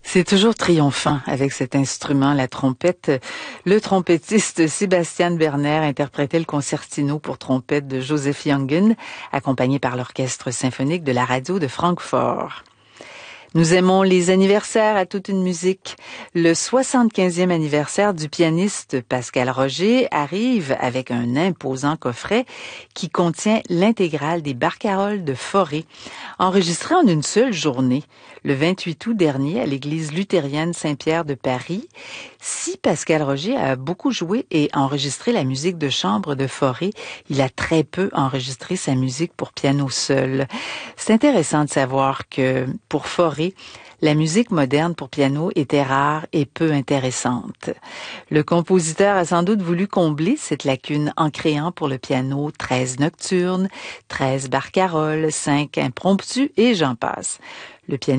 C'est toujours triomphant avec cet instrument, la trompette. Le trompettiste Sébastien Berner interprétait le concertino pour trompette de Joseph Jungen, accompagné par l'Orchestre symphonique de la radio de Francfort. Nous aimons les anniversaires à toute une musique. Le 75e anniversaire du pianiste Pascal Roger arrive avec un imposant coffret qui contient l'intégrale des barcaroles de Fauré, enregistrées en une seule journée, le 28 août dernier à l'église luthérienne Saint-Pierre de Paris. Si Pascal Roger a beaucoup joué et enregistré la musique de chambre de Fauré, il a très peu enregistré sa musique pour piano seul. C'est intéressant de savoir que pour Fauré, la musique moderne pour piano était rare et peu intéressante. Le compositeur a sans doute voulu combler cette lacune en créant pour le piano 13 nocturnes, 13 barcaroles, 5 impromptus et j'en passe. Le pianiste